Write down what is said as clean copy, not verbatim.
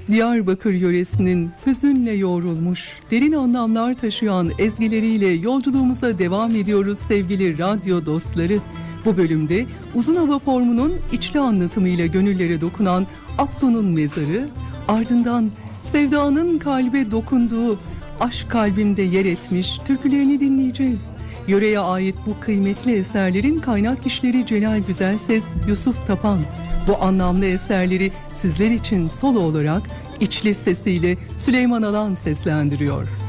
Diyarbakır yöresinin hüzünle yoğrulmuş, derin anlamlar taşıyan ezgileriyle yolculuğumuza devam ediyoruz sevgili radyo dostları. Bu bölümde uzun hava formunun içli anlatımıyla gönüllere dokunan Abdu'nun mezarı, ardından sevdanın kalbe dokunduğu Aşk Kalbimde Yer Etmiş türkülerini dinleyeceğiz. Yöreye ait bu kıymetli eserlerin kaynak kişileri Celal Güzelses, Yusuf Tapan. Bu anlamlı eserleri sizler için solo olarak içli sesiyle Süleyman Alan seslendiriyor.